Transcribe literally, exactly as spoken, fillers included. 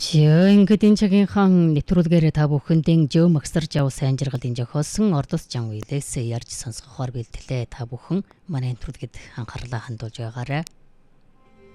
Жөө ингээд энэ цагийнхан нэвтрүүлгээрээ та бүхэндээ Жөө Магсарж авал сайн жаргалын жохоосон ордос жан үйлээс ярьж сонсгохоор бэлтгэлээ. Та бүхэн манай нэвтрүүлгэд анхаарлаа хандуулж байгаарай.